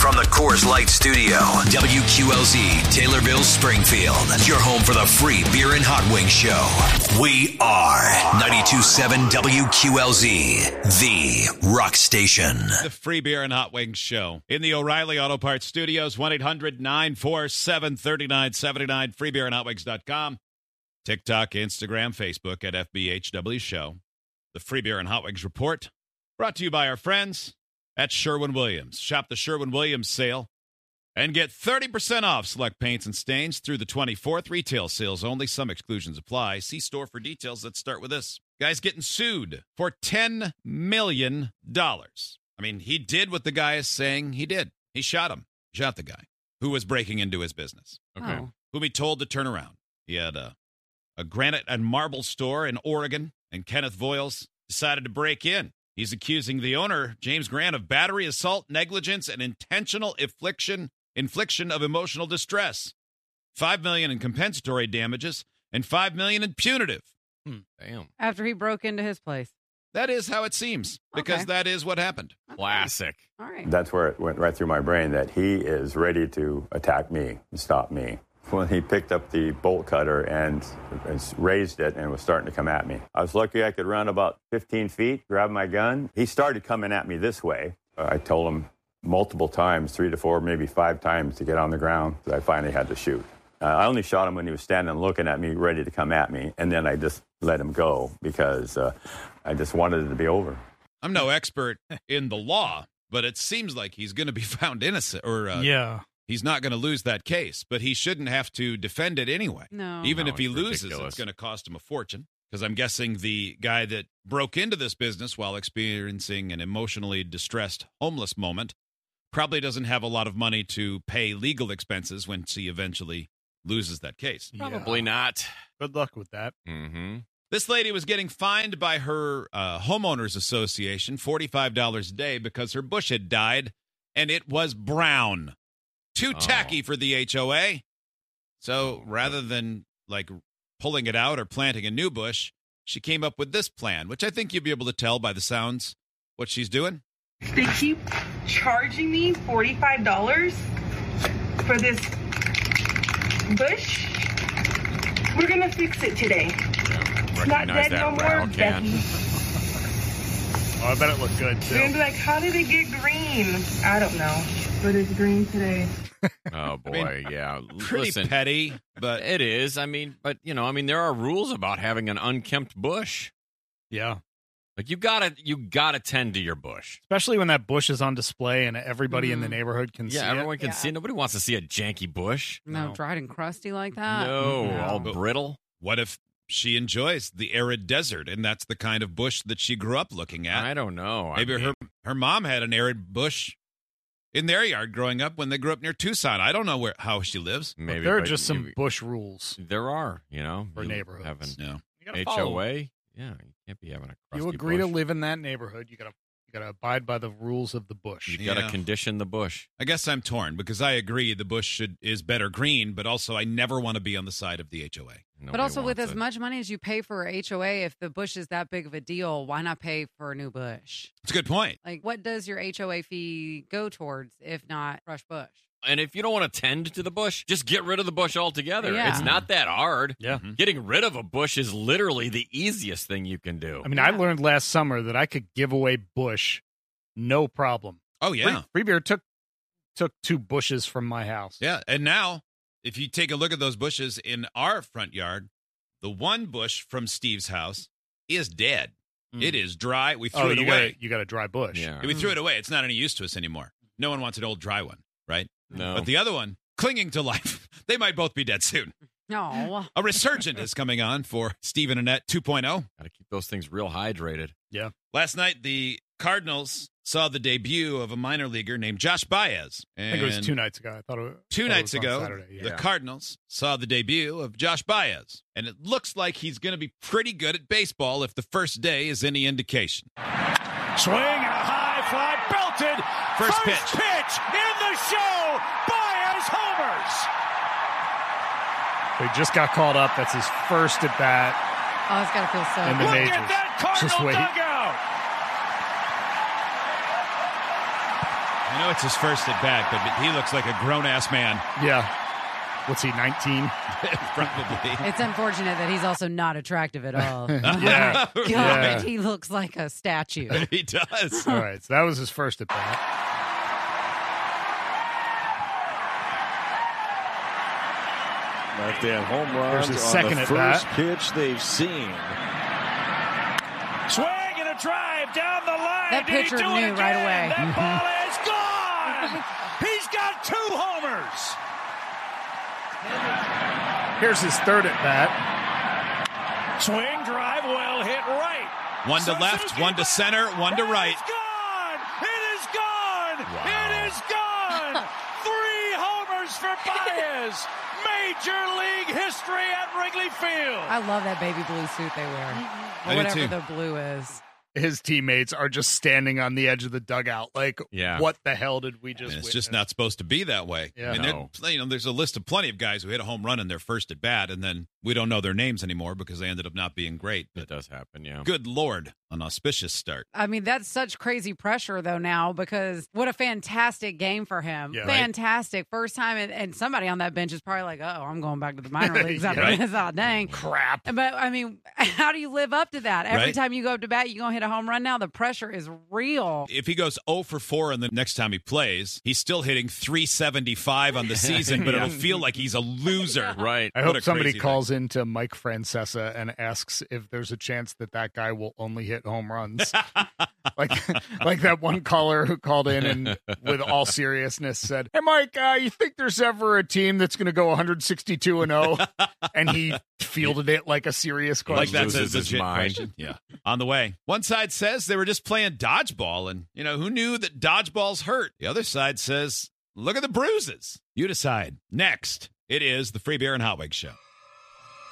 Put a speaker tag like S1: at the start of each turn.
S1: From the Coors Light Studio, WQLZ, Taylorville, Springfield. Your home for the free beer and hot wings show. We are 92.7 WQLZ, the rock station.
S2: The free beer and hot wings show. In the O'Reilly Auto Parts Studios, 1-800-947-3979, freebeerandhotwings.com. TikTok, Instagram, Facebook at FBHW Show. The Free Beer and Hot Wings Report, brought to you by our friends at Sherwin-Williams. Shop the Sherwin-Williams sale and get 30% off select paints and stains through the 24th. Retail sales only. Some exclusions apply. See store for details. Let's start with this. Guy's getting sued for $10 million. I mean, he did what the guy is saying he did. He shot him. Shot the guy who was breaking into his business.
S3: Okay.
S2: Whom he told to turn around. He had a granite and marble store in Oregon, and Kenneth Voiles decided to break in. He's accusing the owner, James Grant, of battery, assault, negligence, and intentional infliction of emotional distress. $5 million in compensatory damages and $5 million in punitive.
S3: Damn.
S4: After he broke into his place.
S2: That is how it seems, because
S4: Okay.
S2: that is what happened.
S3: Classic.
S4: All right.
S5: That's where it went right through my brain that he is ready to attack me and stop me. When he picked up the bolt cutter and raised it and was starting to come at me. I was lucky I could run about 15 feet, grab my gun. He started coming at me this way. I told him multiple times, 3 to 4, maybe 5 times to get on the ground. I finally had to shoot. I only shot him when he was standing looking at me, ready to come at me. And then I just let him go because I just wanted it to be over.
S2: I'm no expert in the law, but it seems like he's going to be found innocent, or he's not going to lose that case, but he shouldn't have to defend it anyway.
S4: No.
S2: Even
S3: No,
S2: if he
S3: it's
S2: loses,
S3: ridiculous.
S2: it's going to cost him a fortune, because I'm guessing the guy that broke into this business while experiencing an emotionally distressed homeless moment probably doesn't have a lot of money to pay legal expenses when he eventually loses that case.
S3: Probably not.
S6: Good luck with that.
S3: Mm-hmm.
S2: This lady was getting fined by her homeowners association $45 a day because her bush had died, and it was brown. Too tacky for the HOA. So rather than like pulling it out or planting a new bush, she came up with this plan, which I think you'll be able to tell by the sounds what she's doing.
S7: They keep charging me $45 for this bush. We're gonna fix it today. It's not
S3: Recognize
S7: dead
S3: that
S7: no more,
S3: rattle can.
S7: Becky.
S6: Oh, I bet it looked good,
S7: We're gonna
S6: too.
S7: be like, how did it get green? I don't know, but it's green today.
S3: Oh, boy, yeah.
S2: Pretty
S3: Listen,
S2: petty, but
S3: it is. I mean, but, there are rules about having an unkempt bush.
S6: Yeah.
S3: Like, you gotta tend to your bush.
S6: Especially when that bush is on display and everybody in the neighborhood can see
S3: Yeah,
S6: it.
S3: everyone can see it. Nobody wants to see a janky bush.
S4: No, dried and crusty like that.
S3: No,
S4: No.
S3: all brittle.
S2: what if she enjoys the arid desert, and that's the kind of bush that she grew up looking at?
S3: I don't know.
S2: Maybe her mom had an arid bush in their yard growing up when they grew up near Tucson. I don't know how she lives.
S3: Maybe
S6: There are
S3: but
S6: just some bush rules.
S3: There are,
S6: For
S3: you
S6: neighborhoods.
S3: have an
S2: No.
S6: You gotta follow.
S3: HOA. Yeah, you can't be having a crusty
S6: You agree to
S3: bush.
S6: live in that neighborhood. You gotta abide by the rules of the bush.
S3: You got to
S2: Yeah.
S3: condition the bush.
S2: I guess I'm torn because I agree the bush is better green, but also I never want to be on the side of the HOA.
S4: But also, with as much money as you pay for a HOA, if the bush is that big of a deal, why not pay for a new bush?
S2: It's a good point.
S4: Like, what does your HOA fee go towards if not brush bush?
S3: And if you don't want to tend to the bush, just get rid of the bush altogether.
S4: Yeah.
S3: It's not that hard.
S6: Yeah.
S3: Getting rid of a bush is literally the easiest thing you can do.
S6: I mean, I learned last summer that I could give away bush, no problem.
S2: Oh, yeah.
S6: Free Beer took 2 bushes from my house.
S2: Yeah. And now, if you take a look at those bushes in our front yard, the one bush from Steve's house is dead. It is dry. We threw it away.
S6: You got a dry bush.
S3: yeah.
S2: We threw it away. It's not any use to us anymore. No one wants an old dry one, right?
S3: No.
S2: But the other one, clinging to life, they might both be dead soon.
S4: No.
S2: A resurgent is coming on for Steve and Annette 2.0.
S3: Got to keep those things real hydrated.
S6: Yeah.
S2: Last night, the Cardinals saw the debut of a minor leaguer named Josh Baez.
S6: I think it was 2 nights ago. I thought it
S2: Two
S6: thought it
S2: nights
S6: was on
S2: ago,
S6: Saturday.
S2: the
S6: Yeah.
S2: Cardinals saw the debut of Josh Baez, and it looks like he's going to be pretty good at baseball if the first day is any indication.
S8: Swing and a high fly belted.
S2: First pitch.
S8: In the show. Baez homers.
S6: He just got called up. That's his first at bat.
S4: Oh, it's got to feel so
S6: And
S4: good.
S6: the
S8: Look
S6: majors.
S8: at that
S6: Just
S8: Cardinal
S6: wait.
S8: dugout.
S2: I know it's his first at bat, but he looks like a grown-ass man.
S6: Yeah. What's he, 19?
S2: Probably.
S4: It's unfortunate that he's also not attractive at all.
S6: Yeah.
S4: God,
S6: Yeah.
S4: he looks like a statue.
S2: He does.
S6: All right, so that was his first at bat.
S9: Left-hand home runs
S6: There's his
S9: on
S6: second
S9: the
S6: at
S9: first
S6: bat.
S9: pitch they've seen.
S8: Swing and a drive down the line.
S4: That
S8: Did he
S4: pitcher
S8: do it
S4: knew
S8: again?
S4: right away.
S8: That ball is gone. He's got 2 homers.
S6: Here's his third at bat.
S8: Swing, drive, well hit right.
S2: One to left, one to center, one to right.
S8: It's gone. It is gone.
S2: Wow.
S8: It is gone. 3 homers for Baez. Major League history at Wrigley Field.
S4: I love that baby blue suit they wear.
S2: I
S4: Or
S2: do
S4: whatever
S2: too.
S4: the blue is.
S6: His teammates are just standing on the edge of the dugout. Like,
S3: Yeah.
S6: what the hell did we just
S2: It's
S6: witness?
S2: just not supposed to be that way.
S6: Yeah.
S2: I mean,
S3: No.
S2: there's a list of plenty of guys who hit a home run in their first at bat, and then we don't know their names anymore because they ended up not being great.
S3: It
S2: But
S3: does happen, yeah.
S2: good Lord, an auspicious start.
S4: I mean, that's such crazy pressure, though, now, because what a fantastic game for him.
S6: Yeah.
S4: Fantastic. First time, and somebody on that bench is probably like, oh, I'm going back to the minor leagues after
S2: Right.
S4: this. Oh, dang.
S6: Crap.
S4: But, I mean, how do you live up to that? Every
S2: Right.
S4: time you go up to bat, you're going to hit a home run now. The pressure is real.
S2: If he goes 0 for 4 and the next time he plays, he's still hitting 375 on the season, but
S6: Yeah.
S2: it'll feel like he's a loser.
S3: Right.
S6: I
S2: What
S6: hope
S2: a
S6: somebody
S2: crazy
S6: calls into Mike Francesa and asks if there's a chance that guy will only hit home runs. like that one caller who called in and with all seriousness said, "Hey, Mike, you think there's ever a team that's going to go 162-0?" And he fielded it like a serious
S2: Like
S6: question.
S2: that's a
S3: Loses his
S2: legit
S3: mind.
S2: question. Yeah. On the way. One side says they were just playing dodgeball, and, who knew that dodgeballs hurt? The other side says, look at the bruises. You decide. Next, it is the Free Beer and Hot Wings Show.